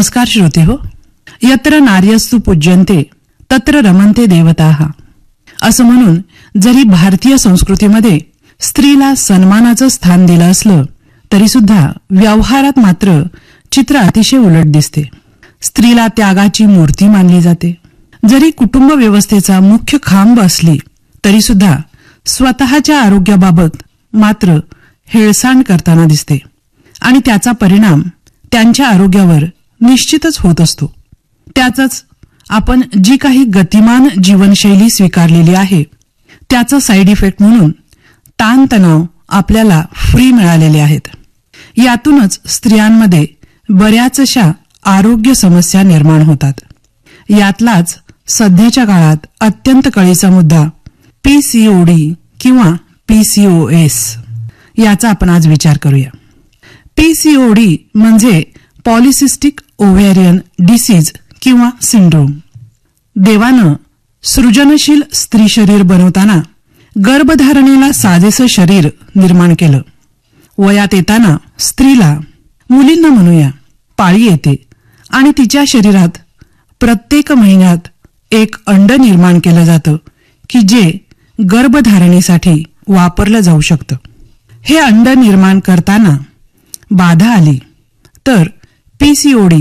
नमस्कार श्रोते हो. यत्र नार्यस्तु पूज्यन्ते तत्र रमन्ते देवताः असं म्हणून जरी भारतीय संस्कृतीमध्ये स्त्रीला सन्मानाचं स्थान दिलं असलं तरी सुद्धा व्यवहारात मात्र चित्र अतिशय उलट दिसते. स्त्रीला त्यागाची मूर्ती मानली जाते. जरी कुटुंब व्यवस्थेचा मुख्य खांब असली तरी सुद्धा स्वतःच्या आरोग्याबाबत मात्र हेळसांड करताना दिसते आणि त्याचा परिणाम त्यांच्या आरोग्यावर निश्चितच होत असतो. त्याचंच आपण जी काही गतिमान जीवनशैली स्वीकारलेली आहे त्याचं साईड इफेक्ट म्हणून ताणतणाव आपल्याला फ्री मिळालेले आहेत. यातूनच स्त्रियांमध्ये बऱ्याचशा आरोग्य समस्या निर्माण होतात. यातलाच सध्याच्या काळात अत्यंत कळीचा मुद्दा पीसीओडी किंवा पीसीओएस याचा आपण आज विचार करूया. पीसीओडी म्हणजे पॉलिसिस्टिक ओव्हेरियन डिसीज किंवा सिंड्रोम. देवानं सृजनशील स्त्री शरीर बनवताना गर्भधारणेला साजेसं शरीर निर्माण केलं. वयात येताना स्त्रीला, मुलींना म्हणूया, पाळी येते आणि तिच्या शरीरात प्रत्येक महिन्यात एक अंड निर्माण केलं जातं की जे गर्भधारणेसाठी वापरलं जाऊ शकतं. हे अंड निर्माण करताना बाधा आली तर पीसीओडी